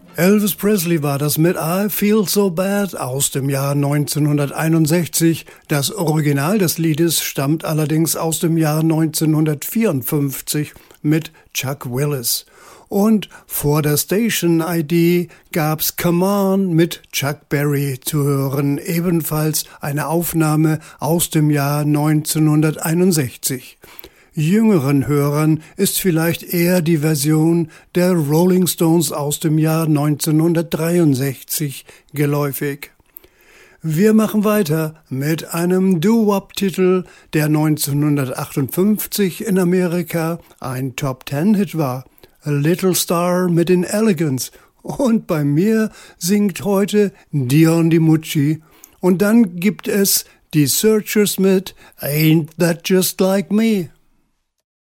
Elvis Presley war das mit I Feel So Bad aus dem Jahr 1961. Das Original des Liedes stammt allerdings aus dem Jahr 1954 mit Chuck Willis. Und vor der Station ID gab's Come On mit Chuck Berry zu hören, ebenfalls eine Aufnahme aus dem Jahr 1961. Jüngeren Hörern ist vielleicht eher die Version der Rolling Stones aus dem Jahr 1963 geläufig. Wir machen weiter mit einem Doo-Wop-Titel, der 1958 in Amerika ein Top-10-Hit war. A Little Star mit den Elegants. Und bei mir singt heute Dion DiMucci. Und dann gibt es die Searchers mit Ain't That Just Like Me.